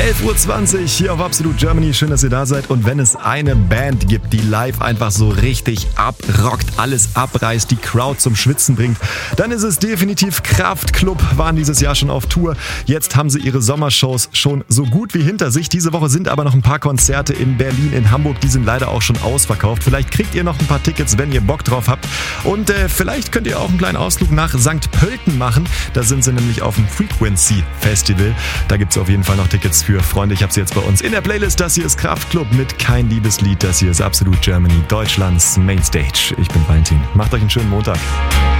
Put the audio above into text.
11.20 Uhr hier auf Absolute Germany. Schön, dass ihr da seid. Und wenn es eine Band gibt, die live einfach so richtig abrockt, alles abreißt, die Crowd zum Schwitzen bringt, dann ist es definitiv Kraftklub. Waren dieses Jahr schon auf Tour. Jetzt haben sie ihre Sommershows schon so gut wie hinter sich. Diese Woche sind aber noch ein paar Konzerte in Berlin, in Hamburg. Die sind leider auch schon ausverkauft. Vielleicht kriegt ihr noch ein paar Tickets, wenn ihr Bock drauf habt. Und vielleicht könnt ihr auch einen kleinen Ausflug nach St. Pölten machen. Da sind sie nämlich auf dem Frequency Festival. Da gibt es auf jeden Fall noch Tickets für. Freunde, ich habe sie jetzt bei uns in der Playlist. Das hier ist Kraftklub mit Kein Liebeslied. Das hier ist Absolute Germany, Deutschlands Mainstage. Ich bin Valentin. Macht euch einen schönen Montag.